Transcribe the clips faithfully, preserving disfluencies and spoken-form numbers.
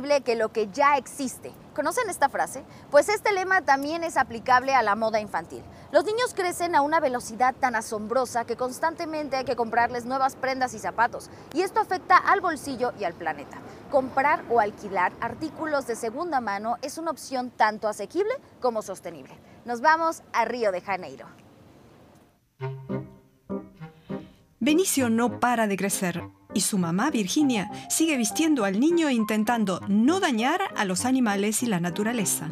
sostenible que lo que ya existe. ¿Conocen esta frase? Pues este lema también es aplicable a la moda infantil. Los niños crecen a una velocidad tan asombrosa que constantemente hay que comprarles nuevas prendas y zapatos, y esto afecta al bolsillo y al planeta. Comprar o alquilar artículos de segunda mano es una opción tanto asequible como sostenible. Nos vamos a Río de Janeiro. Benicio no para de crecer y su mamá, Virginia, sigue vistiendo al niño e intentando no dañar a los animales y la naturaleza.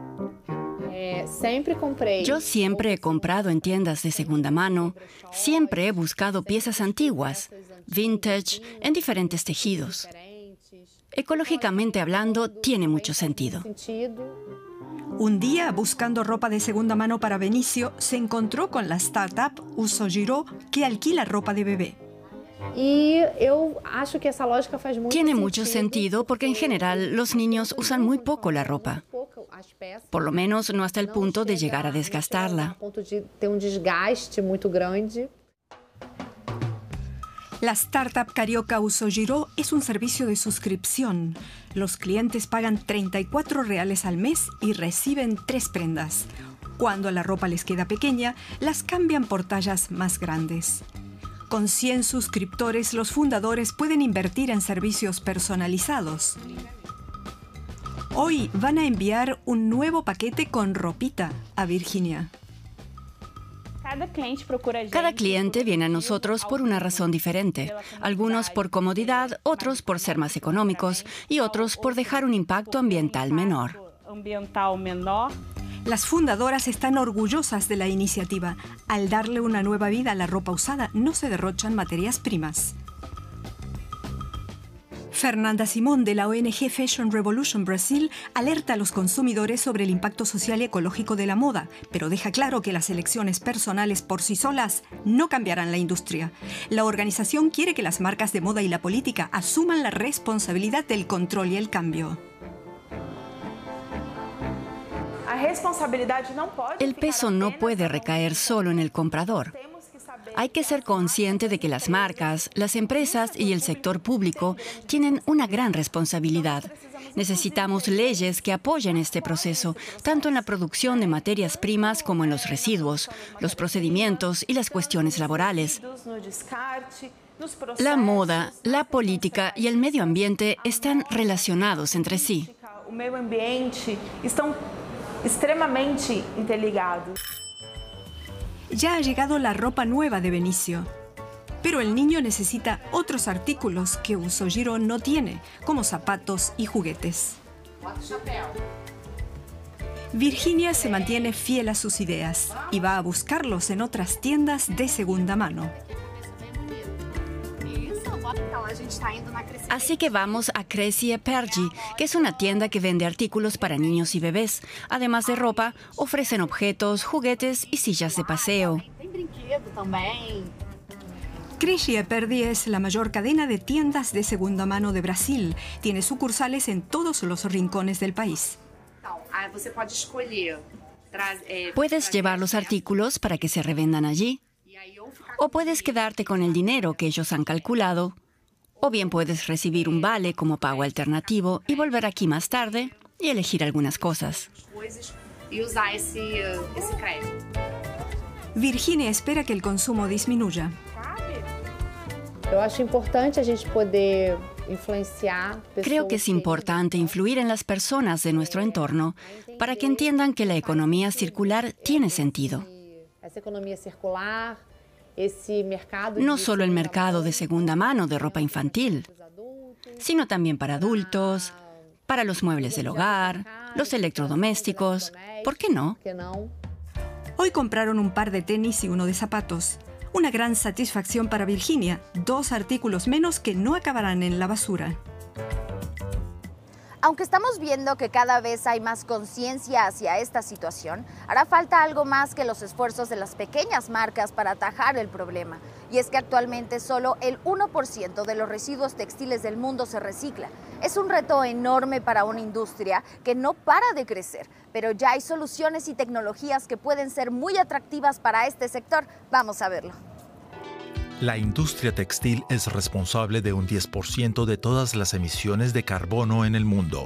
Yo siempre he comprado en tiendas de segunda mano, siempre he buscado piezas antiguas, vintage, en diferentes tejidos. Ecológicamente hablando, tiene mucho sentido. Un día, buscando ropa de segunda mano para Benicio, se encontró con la startup Usogiro, que alquila ropa de bebé. Tiene mucho sentido porque en general los niños usan muy poco la ropa. Por lo menos no hasta el punto de llegar a desgastarla. La startup carioca Usogiro es un servicio de suscripción. Los clientes pagan treinta y cuatro reales al mes y reciben tres prendas. Cuando la ropa les queda pequeña, las cambian por tallas más grandes. Con cien suscriptores, los fundadores pueden invertir en servicios personalizados. Hoy van a enviar un nuevo paquete con ropita a Virginia. Cada cliente viene a nosotros por una razón diferente. Algunos por comodidad, otros por ser más económicos y otros por dejar un impacto ambiental menor. Las fundadoras están orgullosas de la iniciativa. Al darle una nueva vida a la ropa usada, no se derrochan materias primas. Fernanda Simón, de la O N G Fashion Revolution Brasil, alerta a los consumidores sobre el impacto social y ecológico de la moda, pero deja claro que las elecciones personales por sí solas no cambiarán la industria. La organización quiere que las marcas de moda y la política asuman la responsabilidad del control y el cambio. El peso no puede recaer solo en el comprador. Hay que ser consciente de que las marcas, las empresas y el sector público tienen una gran responsabilidad. Necesitamos leyes que apoyen este proceso, tanto en la producción de materias primas como en los residuos, los procedimientos y las cuestiones laborales. La moda, la política y el medio ambiente están relacionados entre sí. Extremadamente interligados. Ya ha llegado la ropa nueva de Benicio. Pero el niño necesita otros artículos que Usogiro no tiene, como zapatos y juguetes. Virginia se mantiene fiel a sus ideas y va a buscarlos en otras tiendas de segunda mano. Así que vamos a Cresci e Pergi, que es una tienda que vende artículos para niños y bebés. Además de ropa, ofrecen objetos, juguetes y sillas de paseo. Cresci e Pergi es la mayor cadena de tiendas de segunda mano de Brasil. Tiene sucursales en todos los rincones del país. Puedes llevar los artículos para que se revendan allí, o puedes quedarte con el dinero que ellos han calculado, o bien puedes recibir un vale como pago alternativo y volver aquí más tarde y elegir algunas cosas. Virginia espera que el consumo disminuya. Creo que es importante influir en las personas de nuestro entorno para que entiendan que la economía circular tiene sentido. No solo el mercado de segunda mano de ropa infantil, sino también para adultos, para los muebles del hogar, los electrodomésticos. ¿Por qué no? Hoy compraron un par de tenis y uno de zapatos. Una gran satisfacción para Virginia, dos artículos menos que no acabarán en la basura. Aunque estamos viendo que cada vez hay más conciencia hacia esta situación, hará falta algo más que los esfuerzos de las pequeñas marcas para atajar el problema. Y es que actualmente solo el uno por ciento de los residuos textiles del mundo se recicla. Es un reto enorme para una industria que no para de crecer, pero ya hay soluciones y tecnologías que pueden ser muy atractivas para este sector. Vamos a verlo. La industria textil es responsable de un diez por ciento de todas las emisiones de carbono en el mundo.